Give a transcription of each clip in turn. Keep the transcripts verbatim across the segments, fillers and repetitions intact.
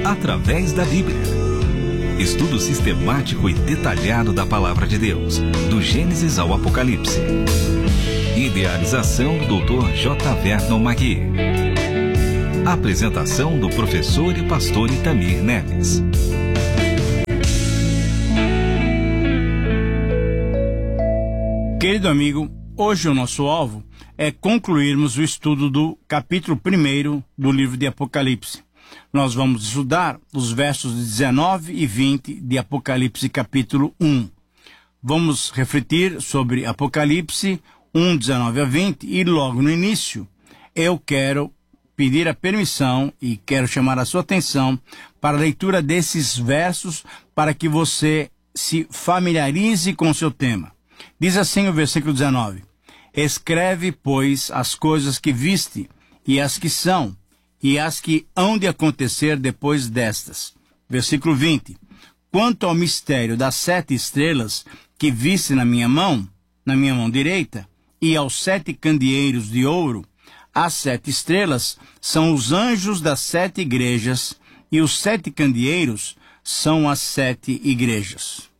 através da Bíblia. Estudo sistemático e detalhado da Palavra de Deus, do Gênesis ao Apocalipse. Idealização do doutor J. Vernon Magui. Apresentação do professor e pastor Itamir Neves. Querido amigo, hoje o nosso alvo é concluirmos o estudo do capítulo primeiro do livro de Apocalipse. Nós vamos estudar os versos dezenove e vinte de Apocalipse capítulo um. Vamos refletir sobre Apocalipse um, dezenove a vinte, e logo no início eu quero pedir a permissão e quero chamar a sua atenção para a leitura desses versos para que você se familiarize com o seu tema. Diz assim o versículo dezenove: Escreve, pois, as coisas que viste, e as que são, e as que hão de acontecer depois destas. Versículo vinte: Quanto ao mistério das sete estrelas que viste na minha mão, na minha mão direita, e aos sete candeeiros de ouro, as sete estrelas são os anjos das sete igrejas, e os sete candeeiros são as sete igrejas.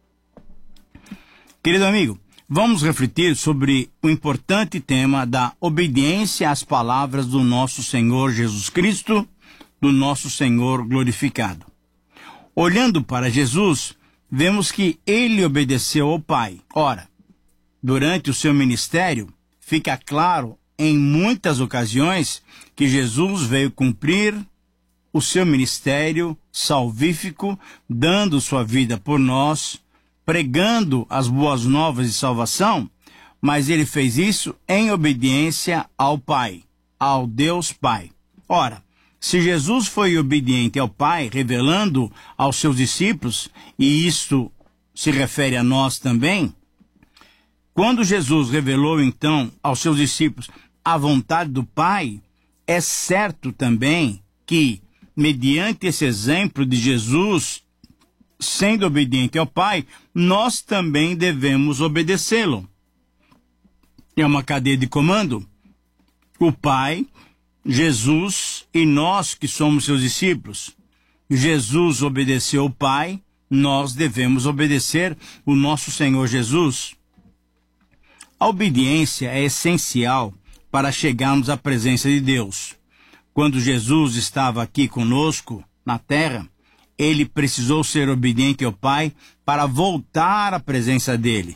Querido amigo, vamos refletir sobre o importante tema da obediência às palavras do nosso Senhor Jesus Cristo, do nosso Senhor glorificado. Olhando para Jesus, vemos que ele obedeceu ao Pai. Ora, durante o seu ministério, fica claro em muitas ocasiões que Jesus veio cumprir o seu ministério salvífico, dando sua vida por nós, pregando as boas novas de salvação, mas ele fez isso em obediência ao Pai, ao Deus Pai. Ora, se Jesus foi obediente ao Pai, revelando aos seus discípulos, e isto se refere a nós também, quando Jesus revelou então aos seus discípulos a vontade do Pai, é certo também que, mediante esse exemplo de Jesus sendo obediente ao Pai, nós também devemos obedecê-lo. É uma cadeia de comando. O Pai, Jesus e nós que somos seus discípulos. Jesus obedeceu ao Pai, nós devemos obedecer o nosso Senhor Jesus. A obediência é essencial para chegarmos à presença de Deus. Quando Jesus estava aqui conosco na terra, ele precisou ser obediente ao Pai para voltar à presença dele.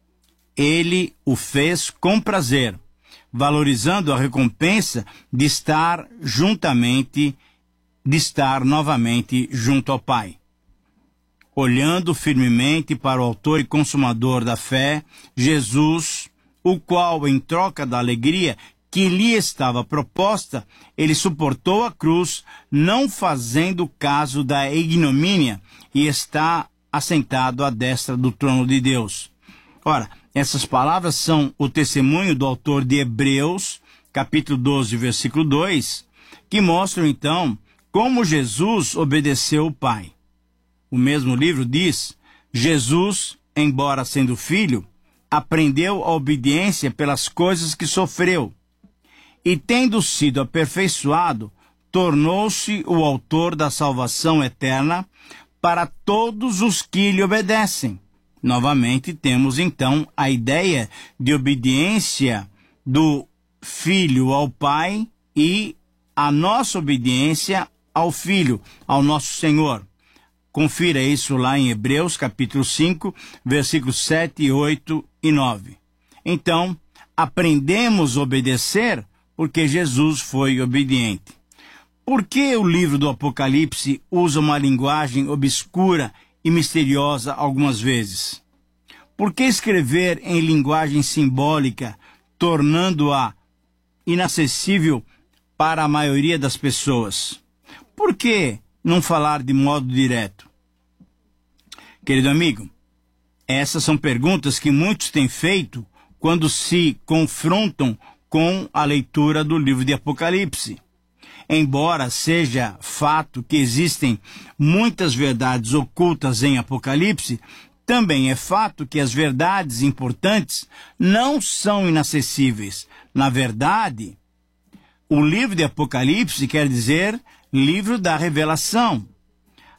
Ele o fez com prazer, valorizando a recompensa de estar juntamente, de estar novamente junto ao Pai. Olhando firmemente para o autor e consumador da fé, Jesus, o qual, em troca da alegria que lhe estava proposta, ele suportou a cruz, não fazendo caso da ignomínia, e está assentado à destra do trono de Deus. Ora, essas palavras são o testemunho do autor de Hebreus, capítulo doze, versículo dois, que mostram então como Jesus obedeceu o Pai. O mesmo livro diz: Jesus, embora sendo filho, aprendeu a obediência pelas coisas que sofreu, e tendo sido aperfeiçoado, tornou-se o autor da salvação eterna para todos os que lhe obedecem. Novamente temos então a ideia de obediência do Filho ao Pai e a nossa obediência ao Filho, ao nosso Senhor. Confira isso lá em Hebreus capítulo cinco, versículos sete, oito e nove. Então, aprendemos a obedecer porque Jesus foi obediente. Por que o livro do Apocalipse usa uma linguagem obscura e misteriosa algumas vezes? Por que escrever em linguagem simbólica, tornando-a inacessível para a maioria das pessoas? Por que não falar de modo direto? Querido amigo, essas são perguntas que muitos têm feito quando se confrontam com a leitura do livro de Apocalipse. Embora seja fato que existem muitas verdades ocultas em Apocalipse, também é fato que as verdades importantes não são inacessíveis. Na verdade, o livro de Apocalipse quer dizer livro da revelação.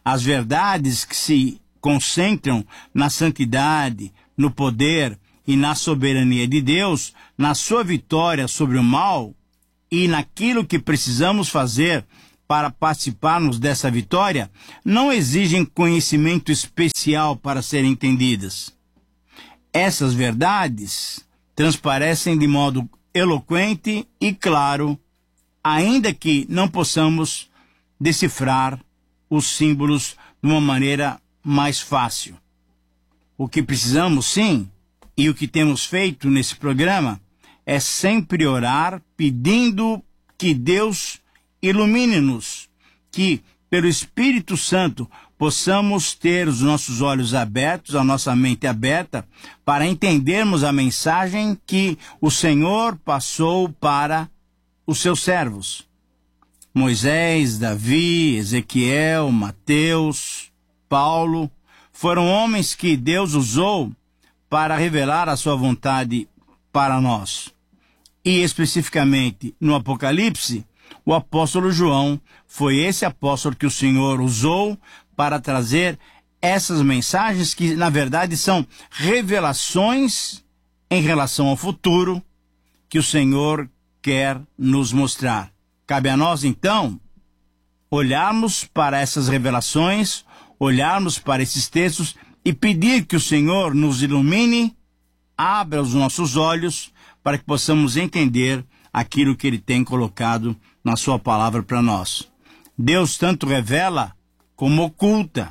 As verdades que se concentram na santidade, no poder e na soberania de Deus, na sua vitória sobre o mal e naquilo que precisamos fazer para participarmos dessa vitória, não exigem conhecimento especial para serem entendidas. Essas verdades transparecem de modo eloquente e claro, ainda que não possamos decifrar os símbolos de uma maneira mais fácil. O que precisamos, sim, e o que temos feito nesse programa, é sempre orar pedindo que Deus ilumine-nos, que pelo Espírito Santo possamos ter os nossos olhos abertos, a nossa mente aberta, para entendermos a mensagem que o Senhor passou para os seus servos. Moisés, Davi, Ezequiel, Mateus, Paulo, foram homens que Deus usou para revelar a sua vontade para nós. E especificamente no Apocalipse, o apóstolo João foi esse apóstolo que o Senhor usou para trazer essas mensagens que, na verdade, são revelações em relação ao futuro que o Senhor quer nos mostrar. Cabe a nós, então, olharmos para essas revelações, olharmos para esses textos e pedir que o Senhor nos ilumine, abra os nossos olhos para que possamos entender aquilo que Ele tem colocado na sua palavra para nós. Deus tanto revela como oculta.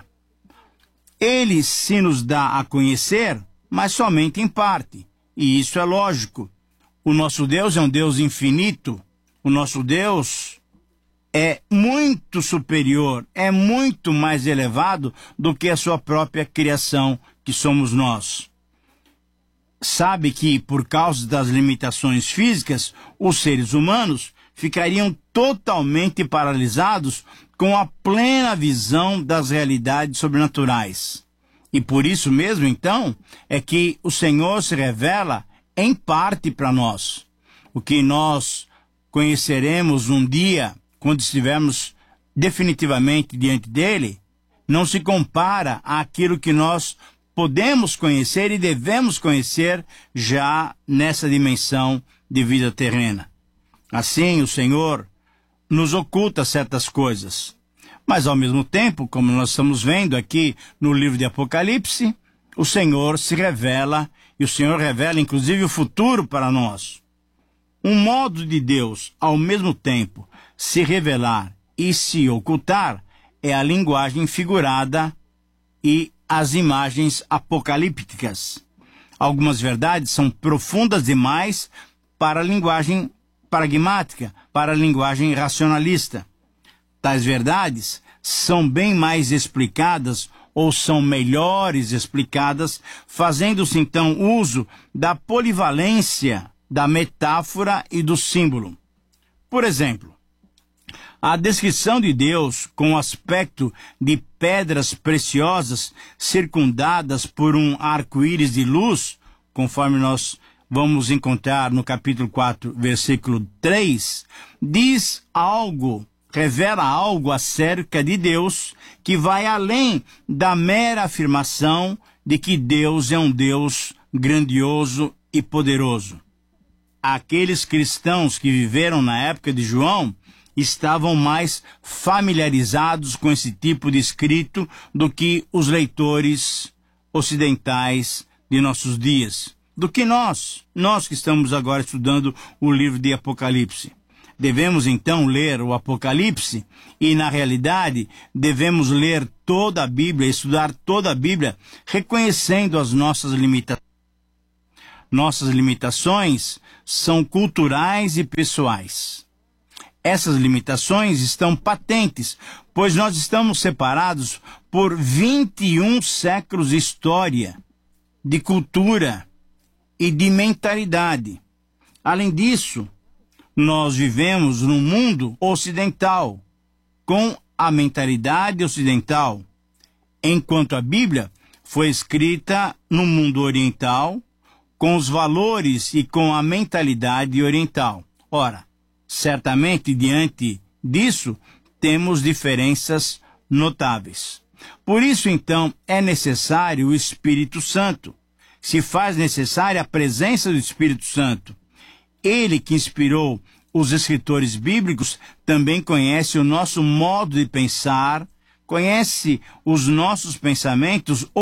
Ele se nos dá a conhecer, mas somente em parte. E isso é lógico. O nosso Deus é um Deus infinito. O nosso Deus é muito superior, é muito mais elevado do que a sua própria criação, que somos nós. Sabe que, por causa das limitações físicas, os seres humanos ficariam totalmente paralisados com a plena visão das realidades sobrenaturais. E por isso mesmo, então, é que o Senhor se revela em parte para nós. O que nós conheceremos um dia, quando estivermos definitivamente diante dele, não se compara àquilo que nós podemos conhecer e devemos conhecer já nessa dimensão de vida terrena. Assim, o Senhor nos oculta certas coisas. Mas, ao mesmo tempo, como nós estamos vendo aqui no livro de Apocalipse, o Senhor se revela, e o Senhor revela, inclusive, o futuro para nós. Um modo de Deus, ao mesmo tempo, se revelar e se ocultar é a linguagem figurada e as imagens apocalípticas. Algumas verdades são profundas demais para a linguagem pragmática, para a linguagem racionalista. Tais verdades são bem mais explicadas ou são melhores explicadas, fazendo-se então uso da polivalência, da metáfora e do símbolo. Por exemplo, a descrição de Deus com o aspecto de pedras preciosas circundadas por um arco-íris de luz, conforme nós vamos encontrar no capítulo quatro, versículo três, diz algo, revela algo acerca de Deus que vai além da mera afirmação de que Deus é um Deus grandioso e poderoso. Aqueles cristãos que viveram na época de João estavam mais familiarizados com esse tipo de escrito do que os leitores ocidentais de nossos dias, do que nós, nós que estamos agora estudando o livro de Apocalipse. Devemos então ler o Apocalipse e, na realidade, devemos ler toda a Bíblia, estudar toda a Bíblia, reconhecendo as nossas limitações. Nossas limitações são culturais e pessoais. Essas limitações estão patentes, pois nós estamos separados por vinte e um séculos de história, de cultura e de mentalidade. Além disso, nós vivemos num mundo ocidental, com a mentalidade ocidental, enquanto a Bíblia foi escrita no mundo oriental, com os valores e com a mentalidade oriental. Ora, certamente, diante disso, temos diferenças notáveis. Por isso, então, é necessário o Espírito Santo. Se faz necessária a presença do Espírito Santo. Ele que inspirou os escritores bíblicos também conhece o nosso modo de pensar, conhece os nossos pensamentos